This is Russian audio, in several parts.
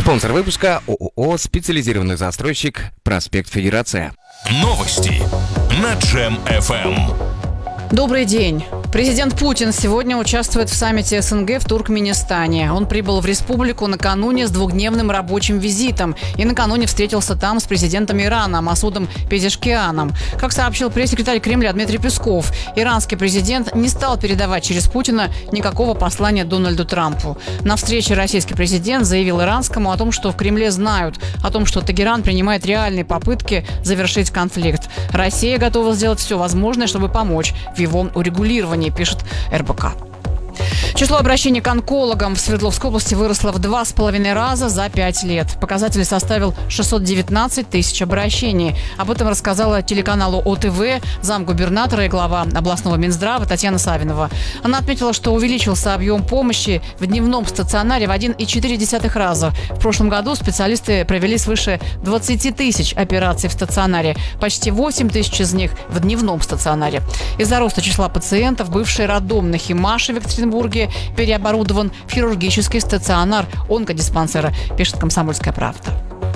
Спонсор выпуска ООО «Специализированный застройщик. Проспект Федерация». Новости на Джем FM. Добрый день. Президент Путин сегодня участвует в саммите СНГ в Туркменистане. Он прибыл в республику накануне с двухдневным рабочим визитом и накануне встретился там с президентом Ирана Масудом Пезешкианом. Как сообщил пресс-секретарь Кремля Дмитрий Песков, иранский президент не стал передавать через Путина никакого послания Дональду Трампу. На встрече российский президент заявил иранскому о том, что в Кремле знают о том, что Тегеран принимает реальные попытки завершить конфликт. Россия готова сделать все возможное, чтобы помочь в его урегулировании, пишет РБК. Число обращений к онкологам в Свердловской области выросло в 2,5 раза за 5 лет. Показатель составил 619 тысяч обращений. Об этом рассказала телеканалу ОТВ замгубернатора и глава областного Минздрава Татьяна Савинова. Она отметила, что увеличился объем помощи в дневном стационаре в 1,4 раза. В прошлом году специалисты провели свыше 20 тысяч операций в стационаре. Почти 8 тысяч из них в дневном стационаре. Из-за роста числа пациентов бывший роддом на Химаше в Екатеринбурге переоборудован в хирургический стационар онкодиспансера, пишет «Комсомольская правда».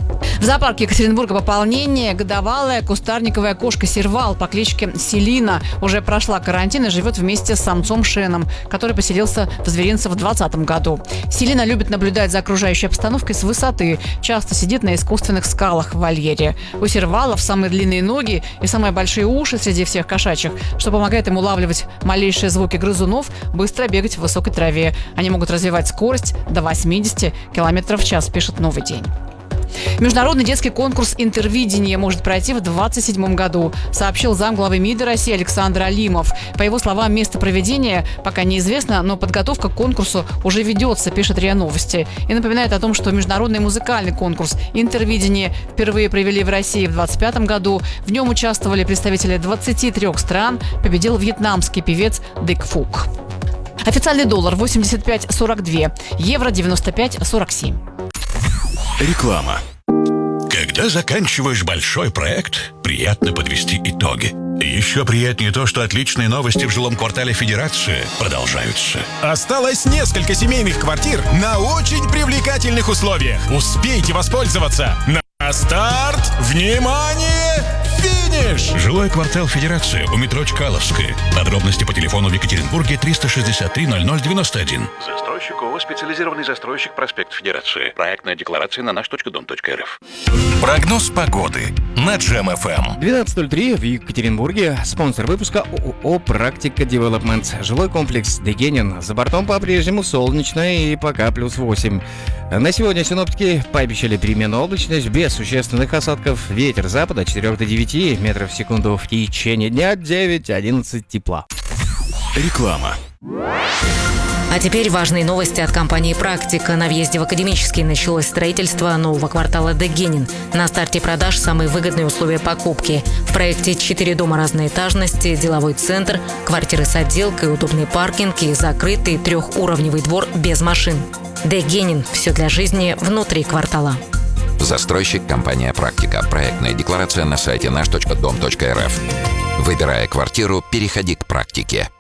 В зоопарке Екатеринбурга пополнение. Годовалая кустарниковая кошка-сервал по кличке Селина уже прошла карантин и живет вместе с самцом Шеном, который поселился в зверинце в 2020 году. Селина любит наблюдать за окружающей обстановкой с высоты, часто сидит на искусственных скалах в вольере. У сервалов самые длинные ноги и самые большие уши среди всех кошачьих, что помогает им улавливать малейшие звуки грызунов, быстро бегать в высокой траве. Они могут развивать скорость до 80 км в час, пишет «Новый день». Международный детский конкурс «Интервидение» может пройти в 2027 году, сообщил замглавы МИДа России Александр Алимов. По его словам, место проведения пока неизвестно, но подготовка к конкурсу уже ведется, пишет РИА Новости. И напоминает о том, что международный музыкальный конкурс «Интервидение» впервые провели в России в 2025 году. В нем участвовали представители 23 стран. Победил вьетнамский певец Дык Фук. Официальный доллар 85,42, евро 95,47. Реклама. Когда заканчиваешь большой проект, приятно подвести итоги. Еще приятнее то, что отличные новости в жилом квартале Федерации продолжаются. Осталось несколько семейных квартир на очень привлекательных условиях. Успейте воспользоваться. На старт! Внимание! Финиш! Жилой квартал Федерации у метро Чкаловская. Подробности по телефону в Екатеринбурге 363 0091. Застройщик ООО «Специализированный застройщик. Проспект Федерации». Проектная декларация на наш.дом.рф. Прогноз погоды на Джем FM. 12:03 в Екатеринбурге. Спонсор выпуска ООО «Практика Девелопмент». Жилой комплекс «Дегенин». За бортом по-прежнему солнечно и пока плюс 8. На сегодня синоптики пообещали переменную облачность без существенных осадков. Ветер запада 4 до 9 метров в секунду. В течение дня 9-11 тепла. Реклама. А теперь важные новости от компании «Практика». На въезде в Академический началось строительство нового квартала «Дегенин». На старте продаж самые выгодные условия покупки. В проекте 4 дома разной этажности, деловой центр, квартиры с отделкой, удобный паркинг и закрытый трехуровневый двор без машин. «Дегенин» – все для жизни внутри квартала. Застройщик компания «Практика». Проектная декларация на сайте наш.дом.рф. Выбирая квартиру, переходи к «Практике».